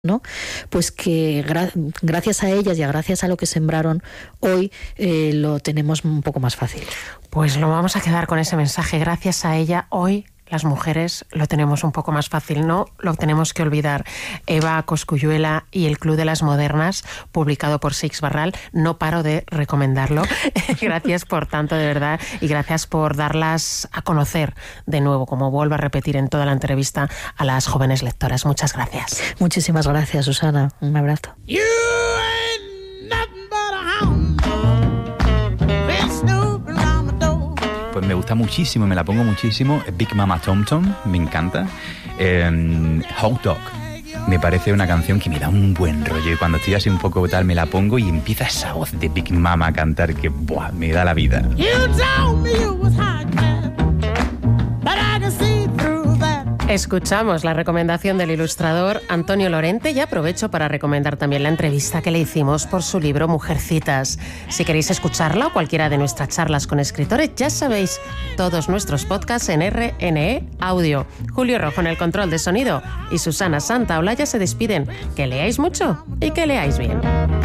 ¿no? Pues que gracias a ellas y gracias a lo que sembraron hoy lo tenemos un poco más fácil. Pues lo vamos a quedar con ese mensaje. Gracias a ella hoy las mujeres lo tenemos un poco más fácil, no lo tenemos que olvidar. Eva Cosculluela y el Club de las Modernas, publicado por Seix Barral, no paro de recomendarlo. Gracias por tanto, de verdad, y gracias por darlas a conocer de nuevo, como vuelvo a repetir en toda la entrevista, a las jóvenes lectoras. Muchas gracias. Muchísimas gracias, Susana. Un abrazo. Pues me gusta muchísimo, me la pongo muchísimo. Big Mama Tom Tom, me encanta. Hot Dog, me parece una canción que me da un buen rollo. Y cuando estoy así un poco tal, me la pongo y empieza esa voz de Big Mama a cantar que ¡buah!, me da la vida. Escuchamos la recomendación del ilustrador Antonio Lorente y aprovecho para recomendar también la entrevista que le hicimos por su libro Mujercitas. Si queréis escucharla o cualquiera de nuestras charlas con escritores, ya sabéis, todos nuestros podcasts en RNE Audio. Julio Rojo en el control de sonido y Susana Santaolalla se despiden. Que leáis mucho y que leáis bien.